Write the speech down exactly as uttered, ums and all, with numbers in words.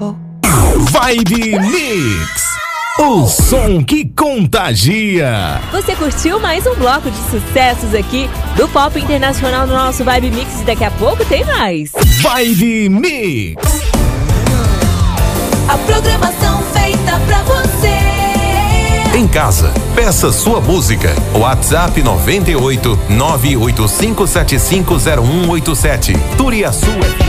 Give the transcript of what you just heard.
Vibe Mix, o som que contagia. Você curtiu mais um bloco de sucessos aqui do Pop Internacional no nosso Vibe Mix e daqui a pouco tem mais. Vibe Mix, a programação feita pra você. Em casa, peça sua música. WhatsApp nove oito nove oito cinco sete cinco zero um oito sete. Turiaçu